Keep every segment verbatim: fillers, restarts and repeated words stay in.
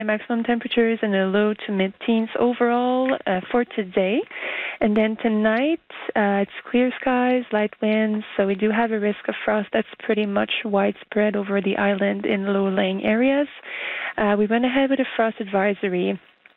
Maximum temperatures in the low to mid-teens overall uh, for today. And then tonight, uh, it's clear skies, light winds, so we do have a risk of frost that's pretty much widespread over the island in low-lying areas. Uh, we went ahead with a frost advisory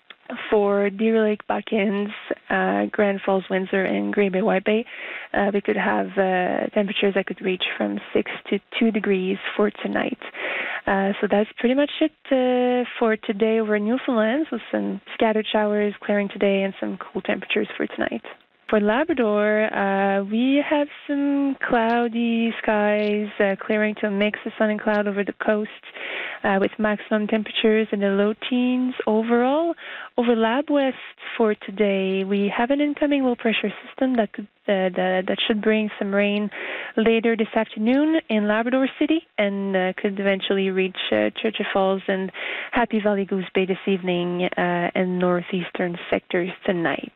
for Deer Lake, Buckins, uh, Grand Falls, Windsor, and Green Bay, White Bay. Uh, we could have uh, temperatures that could reach from six to two degrees for tonight. Uh, so that's pretty much it uh, for today over Newfoundland, with some scattered showers clearing today and some cool temperatures for tonight. For Labrador, uh, we have some cloudy skies, uh, clearing to a mix of sun and cloud over the coast, uh, with maximum temperatures in the low teens overall. Over Lab West for today, we have an incoming low-pressure system that could uh, that, that should bring some rain later this afternoon in Labrador City and uh, could eventually reach uh, Churchill Falls and Happy Valley Goose Bay this evening uh, and northeastern sectors tonight.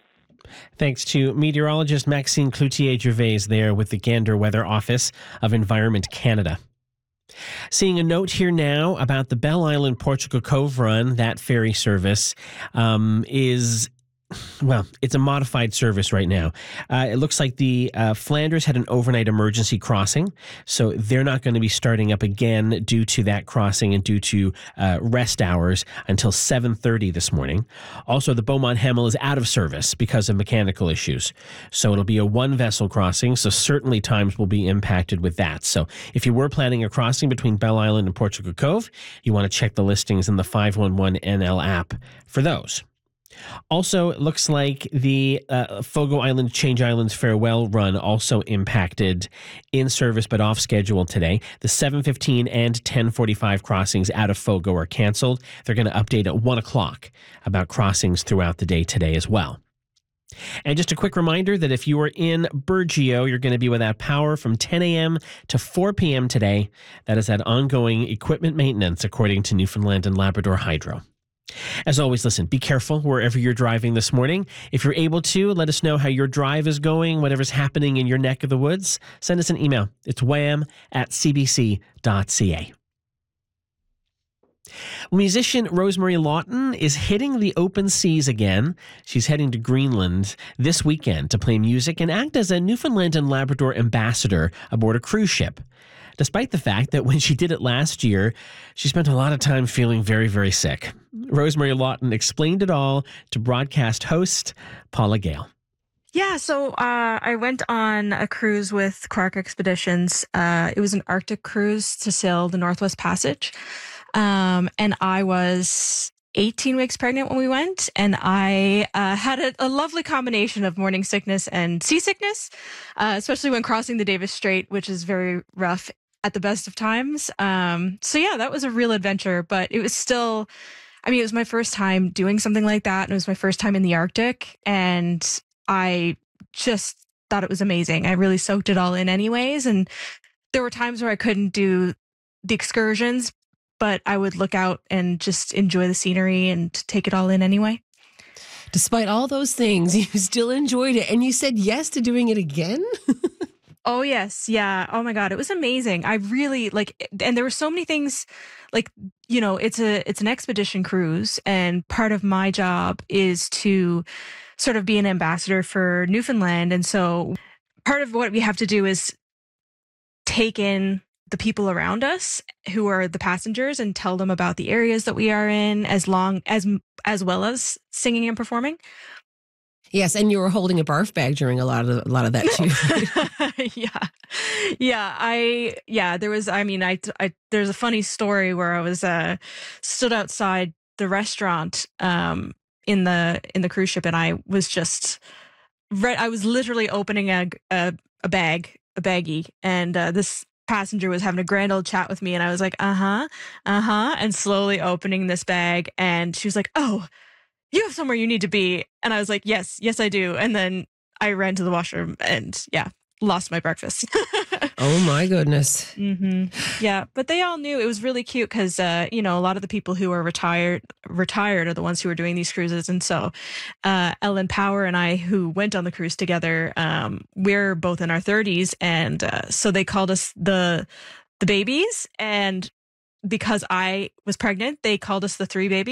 Thanks to meteorologist Maxine Cloutier-Gervais there with the Gander Weather Office of Environment Canada. Seeing a note here now about the Bell Island Portugal Cove run. That ferry service um, is... Well, it's a modified service right now. Uh, it looks like the uh, Flanders had an overnight emergency crossing, so they're not going to be starting up again due to that crossing and due to uh, rest hours until seven thirty this morning. Also, the Beaumont Hamel is out of service because of mechanical issues, so it'll be a one-vessel crossing, so certainly times will be impacted with that. So if you were planning a crossing between Bell Island and Portugal Cove, you want to check the listings in the five one one N L app for those. Also, it looks like the uh, Fogo Island Change Islands Farewell run also impacted in service but off schedule today. The seven fifteen and ten forty-five crossings out of Fogo are canceled. They're going to update at one o'clock about crossings throughout the day today as well. And just a quick reminder that if you are in Burgeo, you're going to be without power from ten a.m. to four p.m. today. That is that ongoing equipment maintenance, according to Newfoundland and Labrador Hydro. As always, listen, be careful wherever you're driving this morning. If you're able to, let us know how your drive is going, whatever's happening in your neck of the woods. Send us an email. It's wham at c b c dot c a. Musician Rosemary Lawton is hitting the open seas again. She's heading to Greenland this weekend to play music and act as a Newfoundland and Labrador ambassador aboard a cruise ship. Despite the fact that when she did it last year, she spent a lot of time feeling very, very sick. Rosemary Lawton explained it all to broadcast host Paula Gale. Yeah, so uh, I went on a cruise with Quark Expeditions. Uh, it was an Arctic cruise to sail the Northwest Passage. Um, and I was eighteen weeks pregnant when we went, and I uh, had a, a lovely combination of morning sickness and seasickness, uh, especially when crossing the Davis Strait, which is very rough at the best of times. Um, so yeah, that was a real adventure, but it was still, I mean, it was my first time doing something like that, and it was my first time in the Arctic, and I just thought it was amazing. I really soaked it all in anyways, and there were times where I couldn't do the excursions, but I would look out and just enjoy the scenery and take it all in anyway. Despite all those things, you still enjoyed it, and you said yes to doing it again? Oh, yes. Yeah. Oh, my God. It was amazing. I really like, and there were so many things like, you know, it's a, it's an expedition cruise, and part of my job is to sort of be an ambassador for Newfoundland. And so part of what we have to do is take in the people around us who are the passengers and tell them about the areas that we are in, as long as, as well as singing and performing. Yes, and you were holding a barf bag during a lot of a lot of that too. yeah, yeah. I yeah. There was. I mean, I, I. There's a funny story where I was uh, stood outside the restaurant um, in the in the cruise ship, and I was just. Re- I was literally opening a a, a bag, a baggie, and uh, this passenger was having a grand old chat with me, and I was like, uh huh, uh huh, and slowly opening this bag, and she was like, oh, you have somewhere you need to be. And I was like, yes, yes, I do. And then I ran to the washroom and yeah, lost my breakfast. Oh my goodness. Mm-hmm. Yeah. But they all knew. It was really cute because, uh, you know, a lot of the people who are retired, retired are the ones who are doing these cruises. And so uh, Ellen Power and I, who went on the cruise together, um, we're both in our thirties. And uh, so they called us the, the babies. And because I was pregnant, they called us the three babies.